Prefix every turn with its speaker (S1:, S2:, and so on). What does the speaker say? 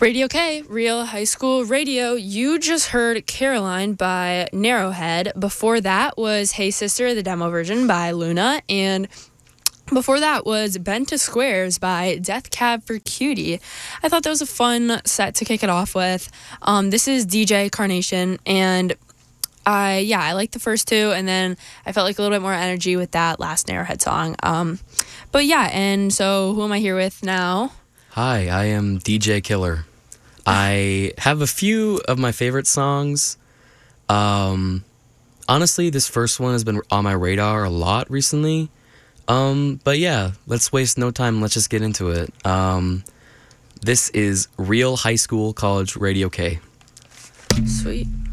S1: Radio K, Real High School Radio. You just heard Caroline by Narrowhead. Before that was Hey Sister, the demo version by Luna. And before that was Bent to Squares by Death Cab for Cutie. I thought that was a fun set to kick it off with. This is DJ Carnation, and I like the first two, and then I felt like a little bit more energy with that last Narrowhead song. But yeah, and so who am I here with now?
S2: Hi, I am DJ Killer. I have a few of my favorite songs. Honestly, this first one has been on my radar a lot recently. But yeah, let's waste no time. Let's just get into it. This is Real High School College Radio K.
S1: Sweet.